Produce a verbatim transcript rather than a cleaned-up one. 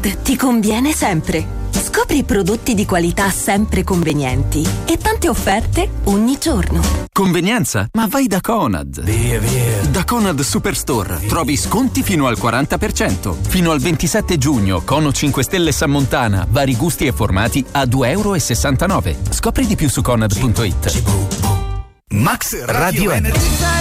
Conad ti conviene sempre. Scopri prodotti di qualità sempre convenienti e tante offerte ogni giorno. Convenienza? Ma vai da Conad. Via, via. Da Conad Superstore trovi sconti fino al quaranta per cento. Fino al ventisette giugno, Cono cinque Stelle San Montana, vari gusti e formati a due virgola sessantanove euro. Scopri di più su conad punto it. Max Radio Energy.